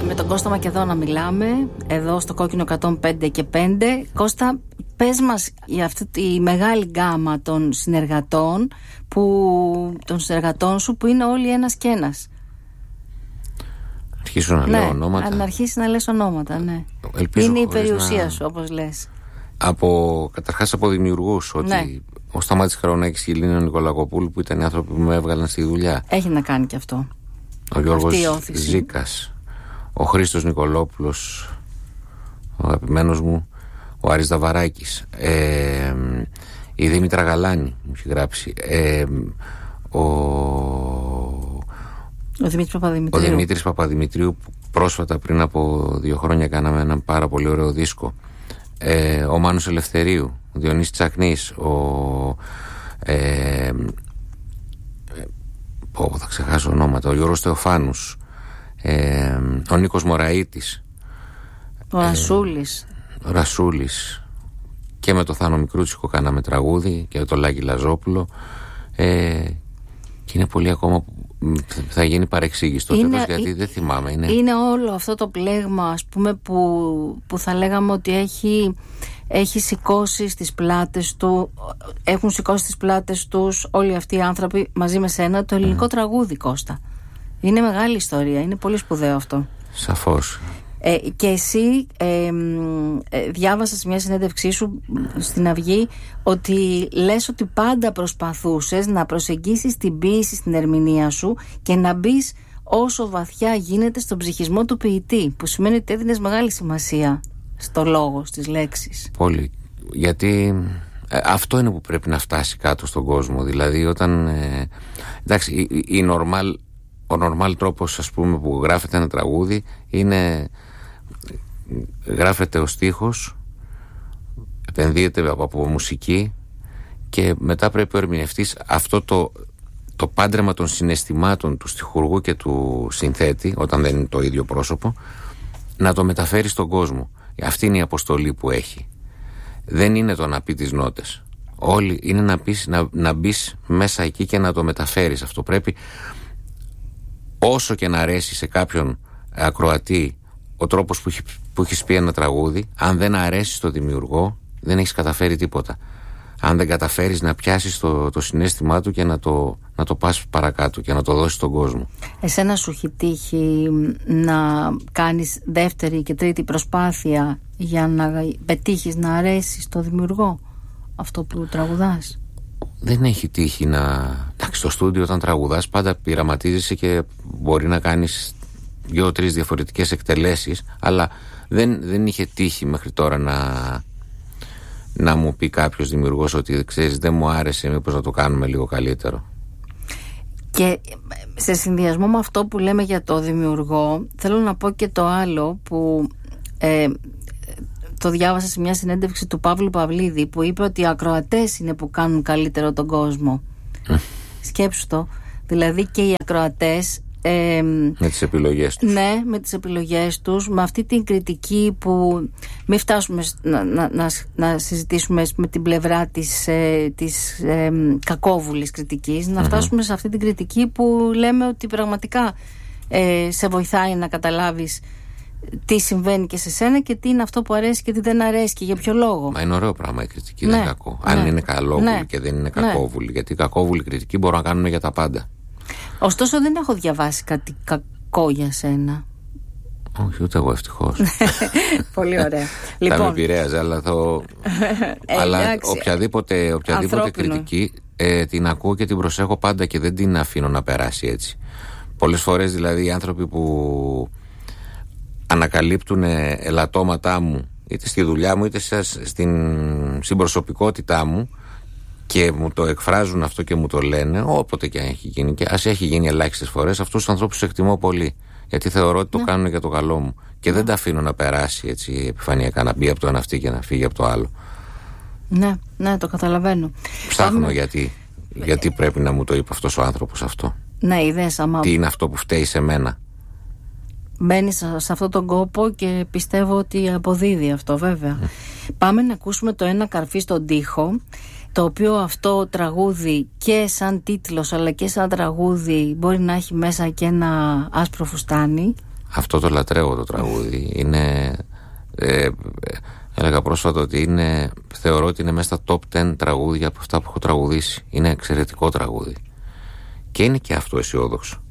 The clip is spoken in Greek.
Με τον Κώστα Μακεδόνα μιλάμε, εδώ στο Κόκκινο 105 και 5. Κώστα, πες μας για αυτή τη μεγάλη γκάμα των συνεργατών σου που είναι όλοι ένας και ένας. Αρχίσω να λέω ονόματα. Αν αρχίσει να λες ονόματα, ναι. Ελπίζω είναι η περιουσία σου, όπως λες. Καταρχάς από δημιουργούς, ότι ο Σταμάτης Χαρονάκης και η Λίνα Νικολακοπούλου, που ήταν οι άνθρωποι που με έβγαλαν στη δουλειά. Έχει να κάνει και αυτό. Ο Γιώργος Ζήκας, ο Χρήστος Νικολόπουλος, ο αγαπημένος μου, ο Άρης Δαβαράκης, η Δήμητρα Γαλάνη μου έχει γράψει, ο Δημήτρης Παπαδημητρίου, που πρόσφατα πριν από 2 χρόνια κάναμε έναν πάρα πολύ ωραίο δίσκο, ο Μάνος Ελευθερίου, ο Διονύσης Τσακνής, θα ξεχάσω ονόματα, ο Γιώργος Θεοφάνους, ο Νίκος Μωραΐτης, ο Ρασούλης, και με το Θάνο Μικρούτσικο κάναμε τραγούδι, και με το Λάκη Λαζόπουλο, και είναι πολύ ακόμα που θα γίνει παρεξήγηση στο τέλος, γιατί δεν θυμάμαι. Είναι όλο αυτό το πλέγμα, ας πούμε, που θα λέγαμε ότι έχει σηκώσει στις πλάτες του, έχουν σηκώσει στις πλάτες τους όλοι αυτοί οι άνθρωποι μαζί με σένα το ελληνικό τραγούδι, Κώστα. Είναι μεγάλη ιστορία, είναι πολύ σπουδαίο αυτό. Σαφώς. Και εσύ διάβασα σε μια συνέντευξή σου στην Αυγή ότι λες ότι πάντα προσπαθούσες να προσεγγίσεις την ποίηση στην ερμηνεία σου και να μπεις όσο βαθιά γίνεται στον ψυχισμό του ποιητή, που σημαίνει ότι έδινες μεγάλη σημασία στο λόγο, στις λέξεις. Πολύ. Γιατί αυτό είναι που πρέπει να φτάσει κάτω στον κόσμο. Δηλαδή όταν εντάξει, ο normal τρόπος, ας πούμε, που γράφεται ένα τραγούδι είναι γράφεται ο στίχος, επενδύεται από μουσική, και μετά πρέπει ο ερμηνευτής αυτό το πάντρεμα των συναισθημάτων του στιχουργού και του συνθέτη, όταν δεν είναι το ίδιο πρόσωπο, να το μεταφέρει στον κόσμο. Αυτή είναι η αποστολή που έχει. Δεν είναι το να πει τις νότες. Όλοι είναι να μπεις μέσα εκεί και να το μεταφέρεις. Αυτό πρέπει, όσο και να αρέσει σε κάποιον ακροατή ο τρόπος που έχεις πει ένα τραγούδι, αν δεν αρέσει στο δημιουργό, δεν έχεις καταφέρει τίποτα. Αν δεν καταφέρεις να πιάσεις το συναίσθημά του και να το πας παρακάτω και να το δώσεις στον κόσμο. Εσένα σου έχει τύχει να κάνεις δεύτερη και τρίτη προσπάθεια για να πετύχεις να αρέσει στο δημιουργό αυτό που τραγουδάς? Δεν έχει τύχει να... Εντάξει, στο στούντιο όταν τραγουδάς πάντα πειραματίζεσαι και μπορεί να κάνεις 2-3 διαφορετικές εκτελέσεις, αλλά δεν είχε τύχει μέχρι τώρα να μου πει κάποιος δημιουργός ότι ξέρεις, δεν μου άρεσε, μήπως να το κάνουμε λίγο καλύτερο. Και σε συνδυασμό με αυτό που λέμε για το δημιουργό, θέλω να πω και το άλλο που το διάβασα σε μια συνέντευξη του Παύλου Παυλίδη, που είπε ότι οι ακροατές είναι που κάνουν καλύτερο τον κόσμο. Σκέψου το. Δηλαδή και οι ακροατές με τις επιλογές τους. Ναι, με τις επιλογές τους, με αυτή την κριτική που μην φτάσουμε να συζητήσουμε με την πλευρά της κακόβουλης κριτικής, να φτάσουμε σε αυτή την κριτική που λέμε ότι πραγματικά σε βοηθάει να καταλάβεις τι συμβαίνει και σε σένα και τι είναι αυτό που αρέσει και τι δεν αρέσει και για ποιο λόγο. Μα είναι ωραίο πράγμα η κριτική, δεν είναι κακό. Αν είναι καλόβουλη και δεν είναι κακόβουλη, γιατί η κακόβουλη κριτική μπορούν να κάνουν για τα πάντα. Ωστόσο δεν έχω διαβάσει κάτι κακό για σένα. Όχι, ούτε εγώ, ευτυχώς. Πολύ ωραία. Θα με επηρέαζε, αλλά αλλά οποιαδήποτε κριτική την ακούω και την προσέχω πάντα και δεν την αφήνω να περάσει έτσι. Πολλές φορές δηλαδή οι άνθρωποι που ανακαλύπτουν ελαττώματά μου, είτε στη δουλειά μου είτε στην προσωπικότητά μου, και μου το εκφράζουν αυτό και μου το λένε, όποτε και αν έχει γίνει, και ας έχει γίνει ελάχιστες φορές, αυτούς τους ανθρώπους τους εκτιμώ πολύ, γιατί θεωρώ ότι το κάνουν για το καλό μου και δεν τα αφήνω να περάσει έτσι επιφανειακά, να μπει από το ένα αυτή και να φύγει από το άλλο. Ναι, το καταλαβαίνω. Ψάχνω γιατί πρέπει να μου το είπε αυτός ο άνθρωπος αυτό. Ναι, είδες, τι είναι αυτό που φταίει σε μένα. Μπαίνεις σε αυτόν τον κόπο και πιστεύω ότι αποδίδει αυτό, βέβαια. Πάμε να ακούσουμε το Ένα καρφί στον τοίχο, το οποίο αυτό τραγούδι και σαν τίτλος αλλά και σαν τραγούδι μπορεί να έχει μέσα και ένα άσπρο φουστάνι. Αυτό το λατρεύω το τραγούδι. Είναι, έλεγα πρόσφατα ότι θεωρώ ότι είναι μέσα στα top 10 τραγούδια από αυτά που έχω τραγουδήσει. Είναι εξαιρετικό τραγούδι. Και είναι και αυτό αισιόδοξο.